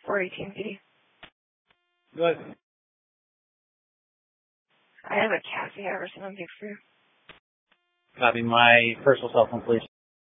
418B. Go ahead. I have a Cassie Iverson on Big Fruit. Copy. My personal cell phone, please.